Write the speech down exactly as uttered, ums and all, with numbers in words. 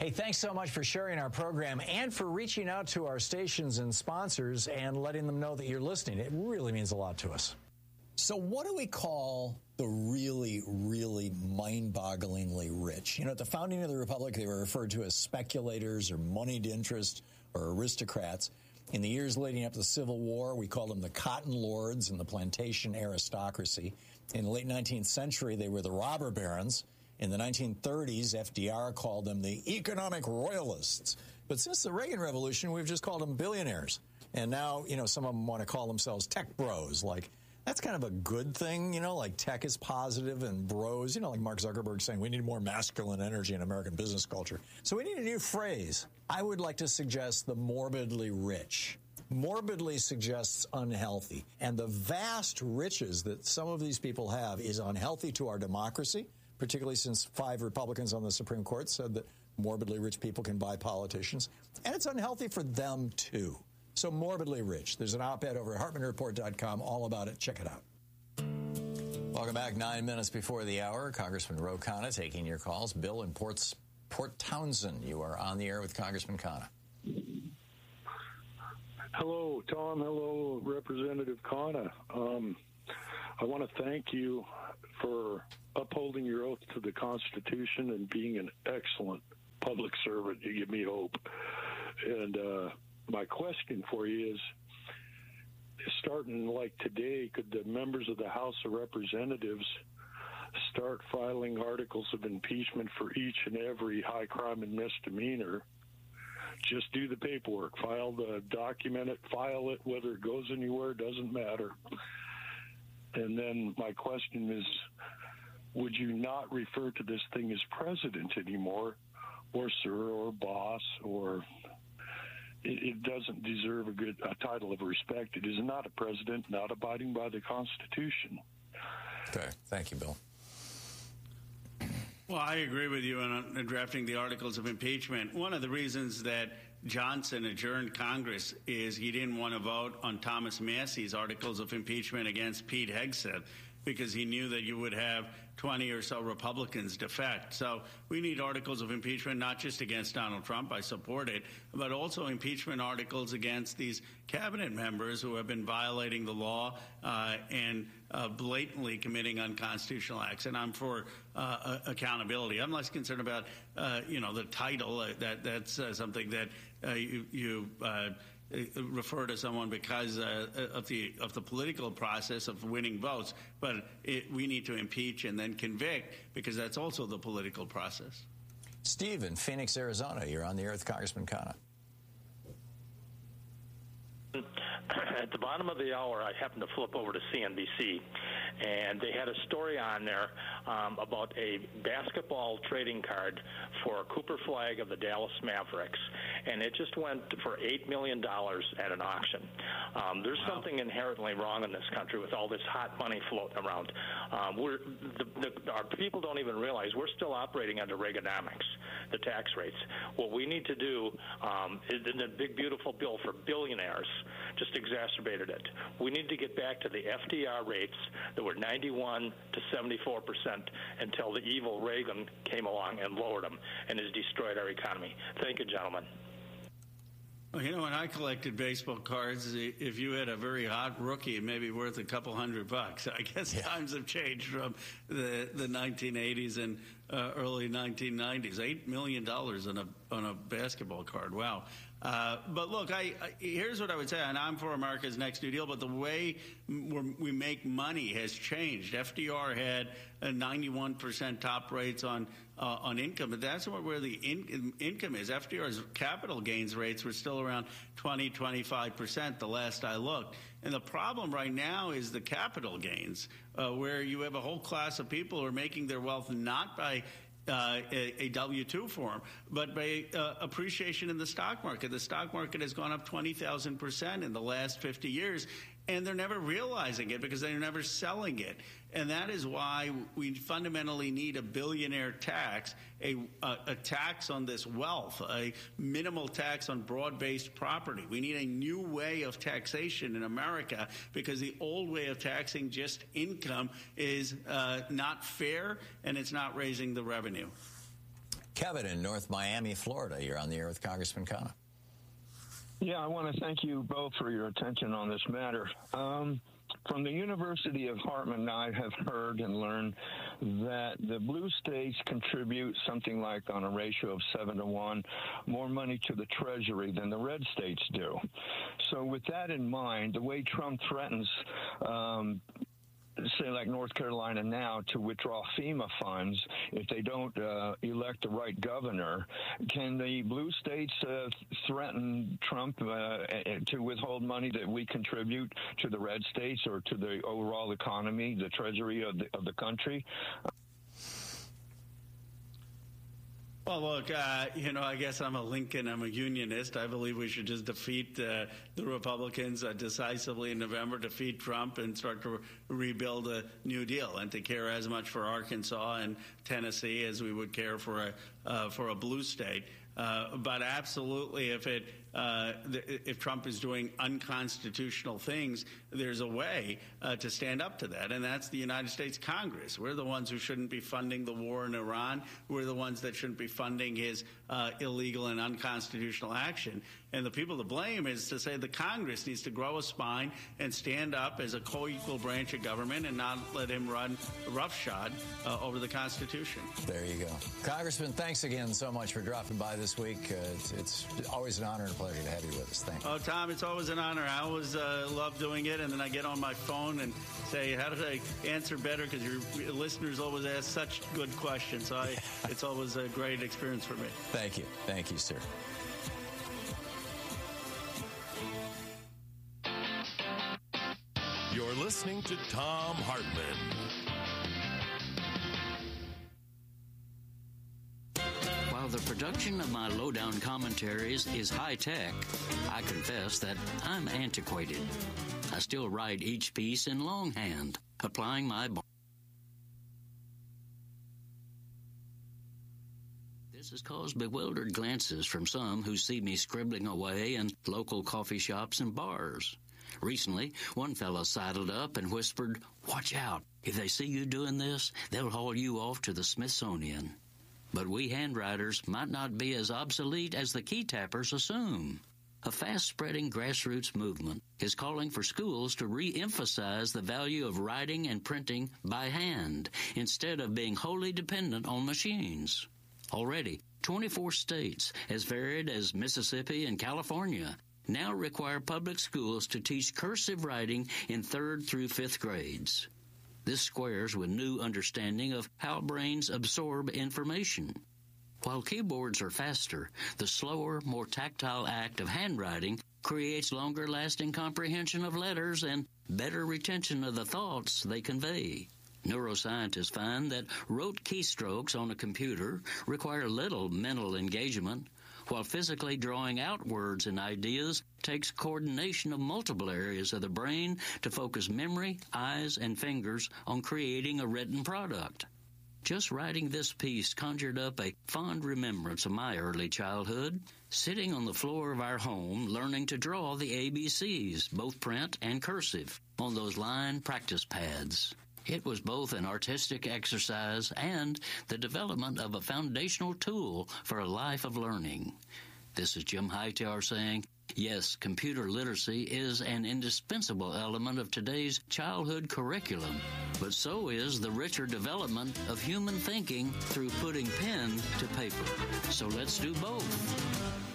Hey, thanks so much for sharing our program and for reaching out to our stations and sponsors and letting them know that you're listening. It really means a lot to us. So what do we call the really, really mind-bogglingly rich? You know, at the founding of the Republic, they were referred to as speculators or moneyed interest or aristocrats. In the years leading up to the Civil War, we called them the cotton lords and the plantation aristocracy. In the late nineteenth century, they were the robber barons. In the nineteen thirties, F D R called them the economic royalists. But since the Reagan Revolution, we've just called them billionaires. And now, you know, some of them want to call themselves tech bros. Like, that's kind of a good thing, you know, like tech is positive and bros, you know, like Mark Zuckerberg saying we need more masculine energy in American business culture. So we need a new phrase. I would like to suggest the morbidly rich. Morbidly suggests unhealthy. And the vast riches that some of these people have is unhealthy to our democracy, particularly since five Republicans on the Supreme Court said that morbidly rich people can buy politicians. And it's unhealthy for them, too. So morbidly rich. There's an op-ed over at Hartmann Report dot com all about it. Check it out. Welcome back. Nine minutes before the hour. Congressman Ro Khanna taking your calls. Bill in Ports, Port Townsend, you are on the air with Congressman Khanna. Hello, Tom. Hello, Representative Khanna. Um, I want to thank you for upholding your oath to the Constitution and being an excellent public servant. You give me hope. And uh, my question for you is, starting like today, could the members of the House of Representatives start filing articles of impeachment for each and every high crime and misdemeanor? Just do the paperwork, file the document it, file it, whether it goes anywhere, doesn't matter. And then my question is, would you not refer to this thing as president anymore, or sir, or boss, or it, it doesn't deserve a good a title of respect. It is not a president, not abiding by the Constitution. Okay, thank you, Bill. Well, I agree with you on drafting the articles of impeachment. One of the reasons that Johnson adjourned Congress is he didn't want to vote on Thomas Massey's articles of impeachment against Pete Hegseth, because he knew that you would have twenty or so Republicans defect. So we need articles of impeachment, not just against Donald Trump, I support it, but also impeachment articles against these cabinet members who have been violating the law uh, and uh, blatantly committing unconstitutional acts. And I'm for uh, accountability. I'm less concerned about, uh, you know, the title. Uh, that That's uh, something that uh, you, you uh, refer to someone because uh, of the of the political process of winning votes, but it, we need to impeach and then convict, because that's also the political process. Steve in Phoenix, Arizona, you're on the air with Congressman Khanna. At the bottom of the hour, I happened to flip over to C N B C, and they had a story on there um, about a basketball trading card for Cooper Flagg of the Dallas Mavericks, and it just went for eight million dollars at an auction. Um, there's wow. something inherently wrong in this country with all this hot money floating around. Um, we're, the, the, our people don't even realize we're still operating under Reaganomics, the tax rates. What we need to do um, is in the big, beautiful bill for billionaires just exacerbated it. We need to get back to the F D R rates that were ninety-one to seventy-four percent until the evil Reagan came along and lowered them and has destroyed our economy. Thank you, gentlemen. Well, you know, when I collected baseball cards, if you had a very hot rookie, it may be worth a couple hundred bucks. I guess yeah. times have changed from the, the nineteen eighties and uh, early nineteen nineties. Eight million dollars on a on a basketball card. Wow. Uh, but look, I, I, here's what I would say, and I'm for America's Next New Deal, but the way we make money has changed. F D R had a ninety-one percent top rates on uh, on income, but that's where the in, income is. F D R's capital gains rates were still around twenty, twenty-five percent the last I looked. And the problem right now is the capital gains, uh, where you have a whole class of people who are making their wealth not by Uh, a, a W two form, but by uh, appreciation in the stock market. The stock market has gone up twenty thousand percent in the last fifty years, and they're never realizing it because they're never selling it. And that is why we fundamentally need a billionaire tax, a, a, a tax on this wealth, a minimal tax on broad-based property. We need a new way of taxation in America, because the old way of taxing just income is uh, not fair, and it's not raising the revenue. Kevin in North Miami, Florida. You're on the air with Congressman Khanna. Yeah, I want to thank you both for your attention on this matter. Um, from the University of Hartman, I have heard and learned that the blue states contribute something like on a ratio of seven to one more money to the Treasury than the red states do. So with that in mind, the way Trump threatens um, say like North Carolina now to withdraw FEMA funds if they don't uh, elect the right governor, can the blue states uh, threaten Trump uh, to withhold money that we contribute to the red states or to the overall economy, the treasury of the, of the country? Well, look, uh, you know, I guess I'm a Lincoln. I'm a unionist. I believe we should just defeat uh, the Republicans uh, decisively in November, defeat Trump, and start to re- rebuild a New Deal, and to care as much for Arkansas and Tennessee as we would care for a uh, for a blue state. Uh, but absolutely, if it uh, th- if Trump is doing unconstitutional things, there's a way uh, to stand up to that, and that's the United States Congress. We're the ones who shouldn't be funding the war in Iran. We're the ones that shouldn't be funding his uh, illegal and unconstitutional action. And the people to blame is to say the Congress needs to grow a spine and stand up as a co-equal branch of government and not let him run roughshod uh, over the Constitution. There you go. Congressman, thanks again so much for dropping by this week. Uh, it's, it's always an honor and a pleasure to have you with us. Thank you. Oh, Tom, it's always an honor. I always uh, love doing it, and then I get on my phone and say, how did I answer better? Because your listeners always ask such good questions. So I, it's always a great experience for me. Thank you. Thank you, sir. You're listening to Thom Hartmann. While the production of my lowdown commentaries is high-tech, I confess that I'm antiquated. I still write each piece in longhand, applying my... This has caused bewildered glances from some who see me scribbling away in local coffee shops and bars. Recently, one fellow sidled up and whispered, "Watch out. If they see you doing this, they'll haul you off to the Smithsonian." But we handwriters might not be as obsolete as the key tappers assume. A fast-spreading grassroots movement is calling for schools to re-emphasize the value of writing and printing by hand instead of being wholly dependent on machines. Already, twenty-four states, as varied as Mississippi and California, now require public schools to teach cursive writing in third through fifth grades. This squares with new understanding of how brains absorb information. While keyboards are faster, the slower, more tactile act of handwriting creates longer-lasting comprehension of letters and better retention of the thoughts they convey. Neuroscientists find that rote keystrokes on a computer require little mental engagement, while physically drawing out words and ideas takes coordination of multiple areas of the brain to focus memory, eyes, and fingers on creating a written product. Just writing this piece conjured up a fond remembrance of my early childhood, sitting on the floor of our home learning to draw the A B Cs, both print and cursive, on those line practice pads. It was both an artistic exercise and the development of a foundational tool for a life of learning. This is Jim Hightower saying, yes, computer literacy is an indispensable element of today's childhood curriculum, but so is the richer development of human thinking through putting pen to paper. So let's do both.